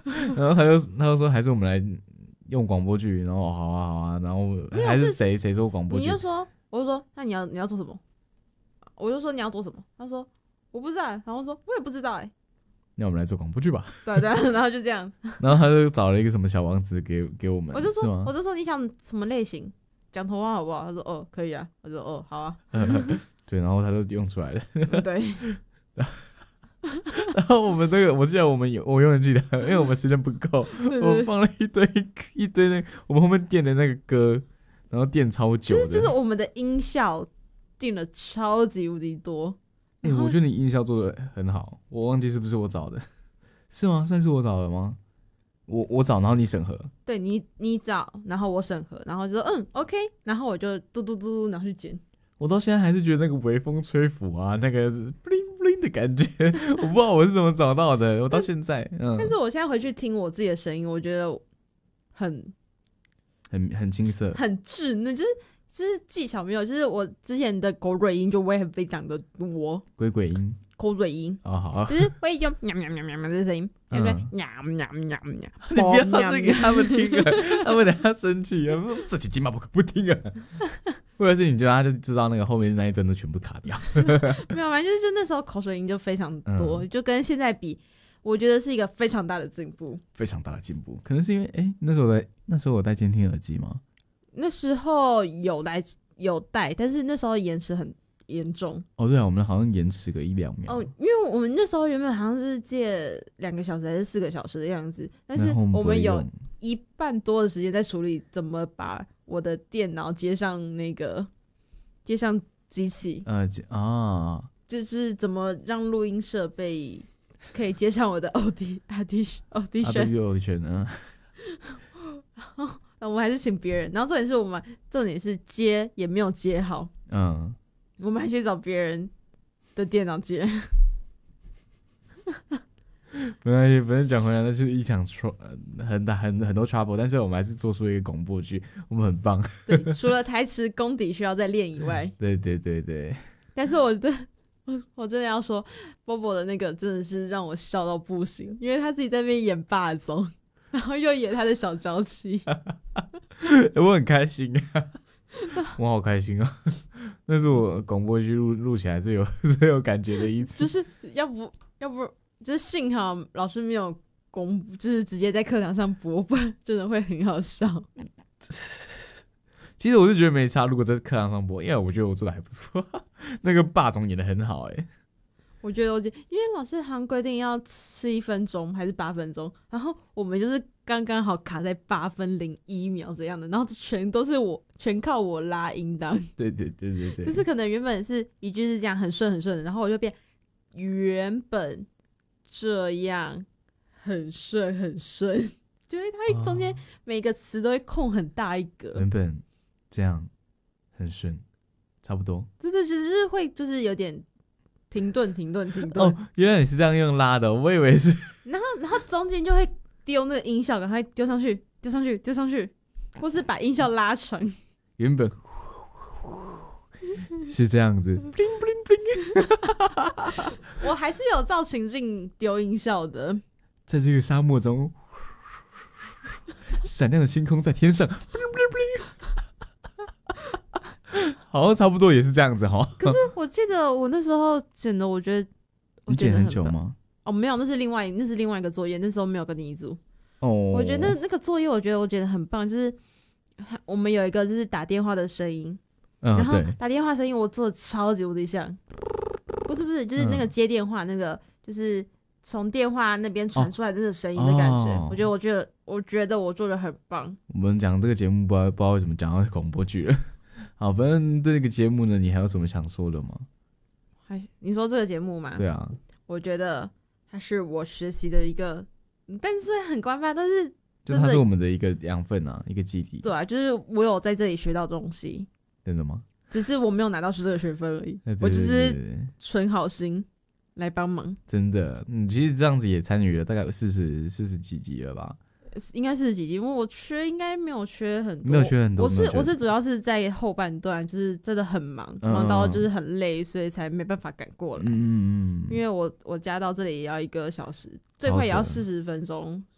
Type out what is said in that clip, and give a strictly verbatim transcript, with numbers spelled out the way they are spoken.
然后他就他就说还是我们来用广播剧，然后好啊好啊，然后还是谁谁说广播剧， 你就说，我就说那你要你要做什么？我就说你要做什么？他说我不知道、欸，然后我说我也不知道哎、欸。 那我们来做广播剧吧。 对对，然后就这样。 然后他就找了一个什么小王子给给我们， 我就说是吗？ 我就说你想什么类型？讲童话好不好？他说哦可以啊。我说哦好啊。 对，然后他就用出来了。 嗯、对。 然后我们那个，我记得我们有，我永远记得，因为我们时间不够， 对对对， 我们放了一堆一堆那个我们后面垫的那个歌，然后垫超久的。 就是就是我们的音效垫了超级无敌多。 哎、欸，我觉得你音效做的很好，我忘记是不是我找的，是吗？算是我找的吗？我我找，然后你审核。 对你你找，然后我审核，然后就说嗯 OK， 然后我就嘟嘟嘟拿去剪。 我到现在还是觉得那个微风吹拂啊，那个 bling bling 的感觉，我不知道我是怎么找到的。我到现在，嗯， 但是我现在回去听我自己的声音，我觉得很很很青涩， 很稚嫩，就是就是技巧没有，就是我之前的口水音就会很非常的多， 鬼鬼音， 口水音， 哦好啊， 就是会用喵喵喵喵喵的声音，对不对？喵喵喵喵， 你不要这给他们听啊，他们等下生气啊，这几集嘛不不听啊。或者是你知道他就知道那个后面那一段都全部卡掉。 没有，反正就是就那时候口水音就非常多， 嗯、 就跟现在比，我觉得是一个非常大的进步， 非常大的进步。可能是因为哎、欸，那时候我那时候我戴监听耳机吗？ 那时候有来有戴，但是那时候延迟很严重。 哦，对啊，我们好像延迟个一两秒。 哦，因为我们那时候原本好像是借两个小时还是四个小时的样子，但是我们有一半多的时间在处理怎么把我的电脑接上那个接上机器， 呃啊， 就是怎么让录音设备可以接上我的 Audition Audition Audition 啊。 我们还是请别人，然后重点是我们重点是接也没有接好， 嗯， 我们还去找别人的电脑接。 没关系，反正讲回来，那就是一场很大很很多 trouble， 但是我们还是做出一个广播剧，我们很棒。 对，除了台词功底需要再练以外， 对对对对。 但是我的我我真的要说 ，Bobo 的那个真的是让我笑到不行，因为他自己在那边演霸总，然后又演他的小娇妻。 我很开心啊，我好开心啊！那是我广播剧录录起来最有最有感觉的一次。 就是要不要不，就是幸好老师没有公布，就是直接在课堂上播，不然真的会很好笑。 其实我是觉得没差，如果在课堂上播，因为我觉得我做的还不错。那个霸总演的很好哎、欸。 我觉得我因为老师好像规定要吃一分钟还是八分钟，然后我们就是刚刚好卡在八分零一秒这样的，然后全都是我全靠我拉音档。 对对对对对， 就是可能原本是一句是这样很顺很顺的，然后我就变原本这样很顺很顺，就是它中间每个词都会空很大一格。 原本这样很顺，差不多。 对对，只是会就是有点。停顿，停顿，停顿。 哦，原来你是这样用拉的，我以为是。 然后，然后中间就会丢那个音效，赶快丢上去，丢上去，丢上去，或是把音效拉长。 原本是这样子，bling bling bling。 我还是有照情境丢音效的。 在这个沙漠中，闪亮的星空在天上， bling bling bling。好像差不多也是这样子哈。 可是我记得我那时候剪的，我觉得我你剪很久吗？ 哦，没有，那是另外那是另外一个作业，那时候没有跟你一组。 哦， 我觉得那个作业，我觉得我剪的很棒，就是我们有一个就是打电话的声音， 嗯， 然后打电话声音我做的超级无敌像，不是不是，就是那个接电话、嗯、那个，就是从电话那边传出来的那个声音的感觉、哦，我觉得我觉得我觉得我做的很棒。 我们讲这个节目不知道不知道为什么讲到广播剧了。好，反正对这个节目呢，你还有什么想说的吗？ 还你说这个节目吗？ 对啊， 我觉得它是我学习的一个，但是虽然很官方，但是就它是我们的一个养分啊，一个基底。 对啊，就是我有在这里学到东西。 真的吗？ 只是我没有拿到这个学分而已， 对对对对对， 我只是纯好心来帮忙。 真的，嗯，其实这样子也参与了大概四十四十几集了吧。 应该四十几集，因为我缺应该没有缺很多， 没有缺很多。 我是我是主要是在后半段，就是真的很忙，嗯、忙到就是很累，所以才没办法赶过来。嗯嗯嗯。因为我我加到这里也要一个小时，最快也要四十分钟，